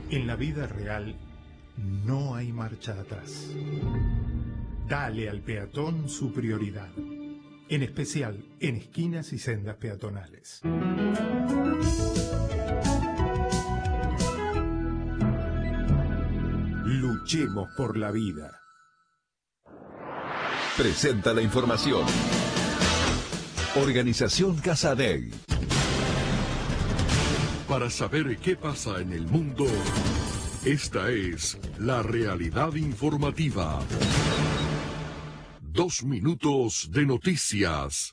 En la vida real no hay marcha atrás. Dale al peatón su prioridad, en especial en esquinas y sendas peatonales. Luchemos por la vida. Presenta la información. Organización Casadei. Para saber qué pasa en el mundo, esta es la realidad informativa. 2 minutos de noticias.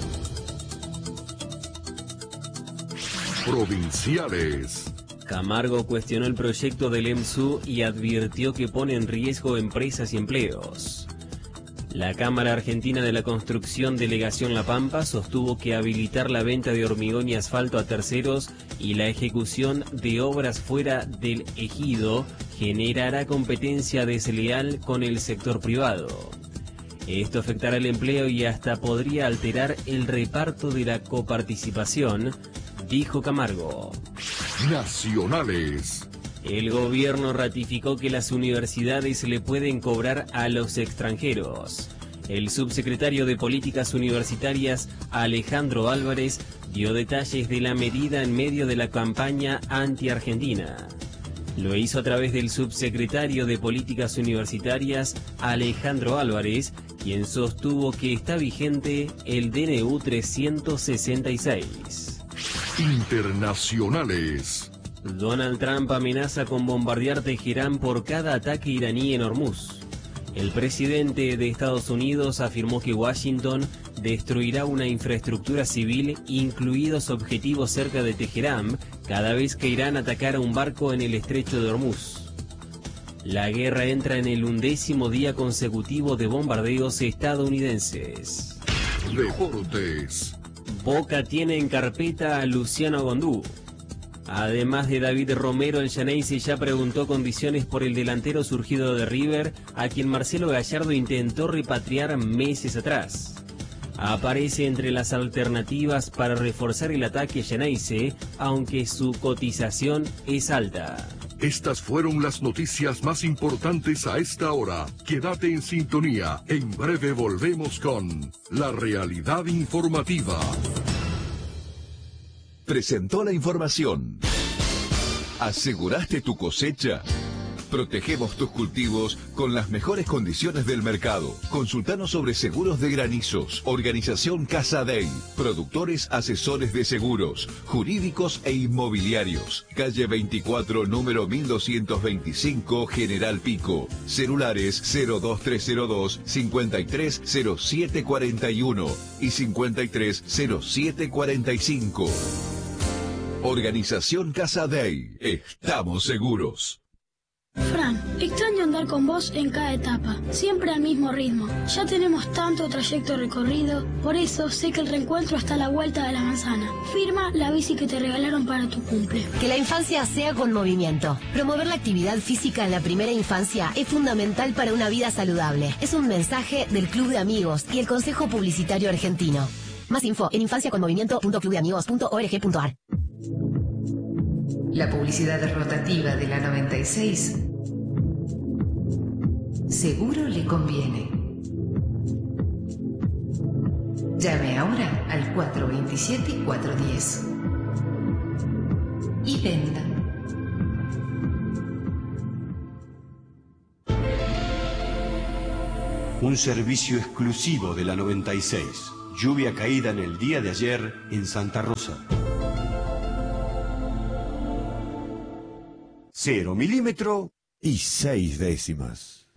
Provinciales. Camargo cuestionó el proyecto del EMSU y advirtió que pone en riesgo empresas y empleos. La Cámara Argentina de la Construcción Delegación La Pampa sostuvo que habilitar la venta de hormigón y asfalto a terceros y la ejecución de obras fuera del ejido generará competencia desleal con el sector privado. Esto afectará el empleo y hasta podría alterar el reparto de la coparticipación, dijo Camargo. Nacionales. El gobierno ratificó que las universidades le pueden cobrar a los extranjeros. El subsecretario de Políticas Universitarias, Alejandro Álvarez, dio detalles de la medida en medio de la campaña anti-argentina. Lo hizo a través del subsecretario de Políticas Universitarias, Alejandro Álvarez, quien sostuvo que está vigente el DNU 366. Internacionales. Donald Trump amenaza con bombardear Teherán por cada ataque iraní en Hormuz. El presidente de Estados Unidos afirmó que Washington destruirá una infraestructura civil, incluidos objetivos cerca de Teherán, cada vez que Irán atacara un barco en el estrecho de Hormuz. La guerra entra en el 11º día consecutivo de bombardeos estadounidenses. Deportes. Boca tiene en carpeta a Luciano Gondú. Además de David Romero, el Xeneize ya preguntó condiciones por el delantero surgido de River, a quien Marcelo Gallardo intentó repatriar meses atrás. Aparece entre las alternativas para reforzar el ataque Xeneize, aunque su cotización es alta. Estas fueron las noticias más importantes a esta hora. Quédate en sintonía. En breve volvemos con la realidad informativa. Presentó la información. ¿Aseguraste tu cosecha? Protegemos tus cultivos con las mejores condiciones del mercado. Consultanos sobre seguros de granizos. Organización Casadei. Productores asesores de seguros, jurídicos e inmobiliarios. Calle 24, número 1225, General Pico. Celulares 02302 530741 y 530745. Organización Casadei. Estamos seguros. Fran, extraño andar con vos en cada etapa, siempre al mismo ritmo. Ya tenemos tanto trayecto recorrido, por eso sé que el reencuentro está a la vuelta de la manzana. Firma la bici que te regalaron para tu cumple. Que la infancia sea con movimiento. Promover la actividad física en la primera infancia es fundamental para una vida saludable. Es un mensaje del Club de Amigos y el Consejo Publicitario Argentino. Más info en infanciaconmovimiento.clubdeamigos.org.ar. La publicidad rotativa de la 96 seguro le conviene. Llame ahora al 427-410 y venda. Un servicio exclusivo de la 96. Lluvia caída en el día de ayer en Santa Rosa. 0 milímetros y 6 décimas.